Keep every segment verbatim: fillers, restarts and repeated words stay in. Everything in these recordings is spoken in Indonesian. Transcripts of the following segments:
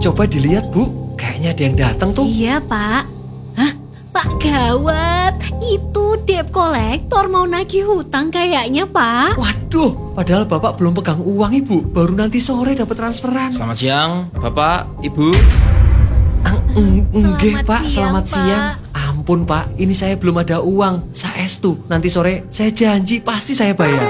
Coba dilihat Bu, kayaknya ada yang datang tuh. Iya Pak. Hah? Pak gawat, itu debt collector mau nagih hutang kayaknya Pak. Waduh, padahal Bapak belum pegang uang Ibu, baru nanti sore dapat transferan. Selamat siang, Bapak, Ibu. Enggak Pak, selamat Pak. siang. Ampun Pak, ini saya belum ada uang. Saestu, nanti sore saya janji pasti saya bayar.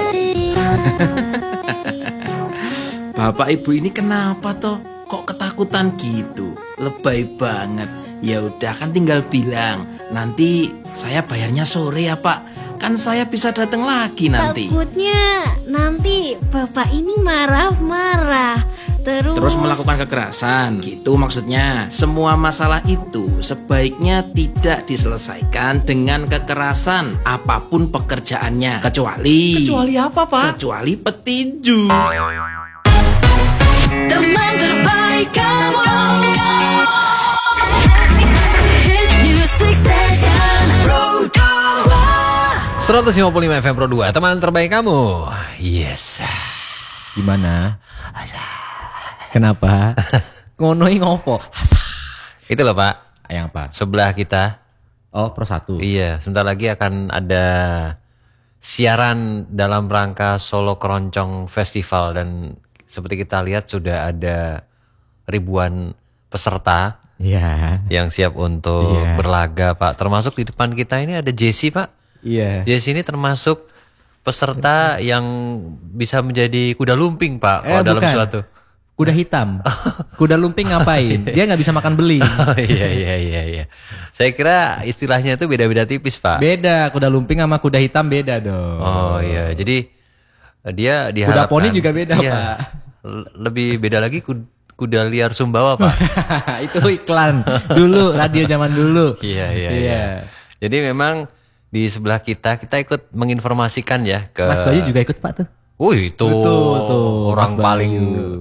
Bapak Ibu ini kenapa toh? Kok ketakutan gitu? Lebay banget. Ya udah kan tinggal bilang, nanti saya bayarnya sore ya Pak. Kan saya bisa datang lagi nanti. Takutnya nanti Bapak ini marah-marah. Terus Terus melakukan kekerasan, gitu maksudnya. Semua masalah itu sebaiknya tidak diselesaikan dengan kekerasan, apapun pekerjaannya, kecuali Kecuali apa Pak? kecuali petinju. Teman terbaik kamu, Hit Music Station Pro dua. seratus lima puluh lima F M Pro dua, teman terbaik kamu. Yes. Gimana? Kenapa? Ngonoi ngopo? Itu loh Pak, Yang apa? sebelah kita. Oh, Pro satu. Iya, sebentar lagi akan ada siaran dalam rangka Solo Keroncong Festival. Dan seperti kita lihat sudah ada ribuan peserta Iya. yang siap untuk Iya. berlaga Pak. Termasuk di depan kita ini ada Jesse Pak. Iya. Jesse ini termasuk peserta yang bisa menjadi kuda lumping Pak. Eh, Kalau dalam bukan. suatu. Kuda hitam. Kuda lumping ngapain? Dia nggak bisa makan beling. Oh iya iya iya iya. Saya kira istilahnya itu beda-beda tipis, Pak. Beda, kuda lumping sama kuda hitam beda dong. Oh iya. Jadi dia Kuda diharapkan poni juga beda, iya, Pak. l- Lebih beda lagi kud- kuda liar Sumbawa, Pak. Itu iklan dulu, radio zaman dulu. Iya iya iya. Jadi memang di sebelah kita kita ikut menginformasikan ya ke Mas Bayu juga ikut Pak tuh. Wih, itu Betul, tuh, orang Mas Bayu. paling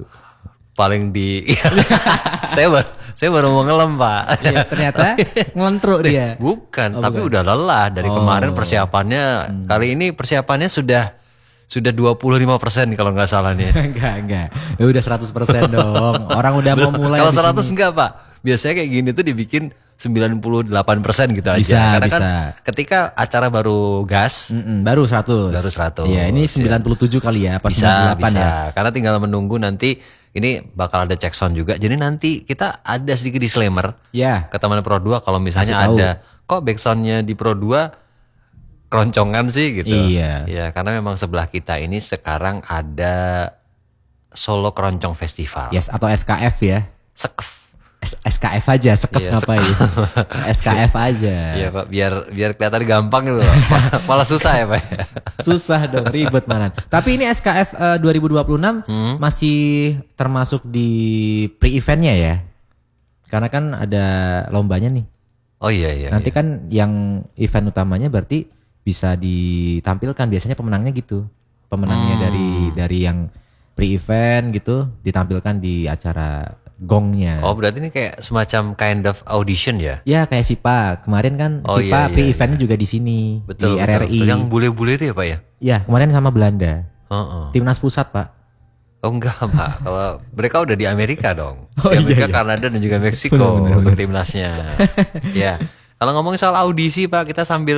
paling di saya baru saya baru mau ngelem Pak. Iya, ternyata ngelentruk dia. Bukan, Oh, tapi bukan. udah lelah dari Oh. kemarin persiapannya. Kali ini persiapannya sudah sudah dua puluh lima persen kalau nggak salah nih. Enggak, enggak. Ya udah seratus persen dong. Orang udah mau mulai. Kalau di seratus sini. enggak Pak. Biasanya kayak gini tuh dibikin sembilan puluh delapan persen gitu aja. Bisa, Karena kan bisa. ketika acara baru gas, Mm-mm, baru seratus. Baru seratus. Iya, ini sembilan puluh tujuh kali ya, pas bisa, sembilan puluh delapan bisa. ya. Karena tinggal menunggu nanti ini bakal ada check sound juga. Jadi nanti kita ada sedikit disclaimer Ya. ke teman Pro dua kalau misalnya Kasih tahu. ada kok backsoundnya di Pro dua keroncongan sih gitu. Iya. Ya, karena memang sebelah kita ini sekarang ada Solo Keroncong Festival. Yes, atau S K F ya. Sekef. S- SKF aja, sekep Iya, ngapain? S K F aja. Iya Pak, biar biar kelihatan gampang gitu loh. Malah susah ya Pak. Susah dong, ribet mana. Tapi ini S K F eh, dua ribu dua puluh enam Hmm. masih termasuk di pre-eventnya ya. Karena kan ada lombanya nih. Oh iya iya. Nanti iya. kan yang event utamanya berarti bisa ditampilkan, biasanya pemenangnya gitu. Pemenangnya Hmm. dari dari yang pre-event gitu ditampilkan di acara gongnya. Oh berarti ini kayak semacam kind of audition ya? Ya kayak Sipa kemarin kan Oh, Sipa iya, iya, pre-eventnya juga di sini Betul, di betul, R R I. betul. Yang bule-bule itu ya Pak ya? Ya kemarin sama Belanda. Heeh. Timnas pusat Pak. Oh enggak Pak, kalau mereka udah di Amerika dong. Oh, di iya, Amerika, iya. Kanada dan juga Meksiko Bener, bener, untuk bener. timnasnya. Ya, kalau ngomongin soal audisi Pak, kita sambil